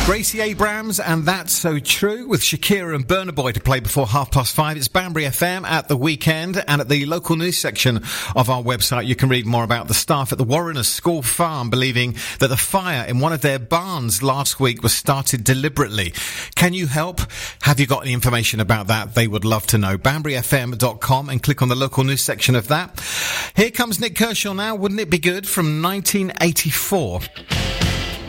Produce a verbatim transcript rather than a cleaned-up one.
Gracie Abrams and That's So True with Shakira and Burna Boy to play before half past five. It's Banbury F M at the weekend, and at the local news section of our website you can read more about the staff at the Warreners School Farm believing that the fire in one of their barns last week was started deliberately. Can you help? Have you got any information about that? They would love to know. banbury f m dot com and click on the local news section of that. Here comes Nick Kershaw now. Wouldn't it be good? From nineteen eighty-four.